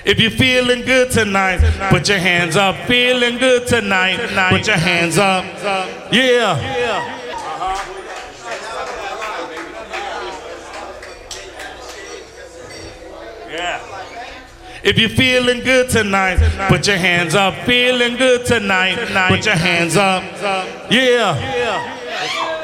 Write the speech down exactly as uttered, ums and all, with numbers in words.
If you're feeling good tonight, put your hands up. Feeling good tonight, put your hands up. Yeah. Yeah. If you're feeling good tonight, put your hands up. Feeling good tonight, put your hands up. Yeah.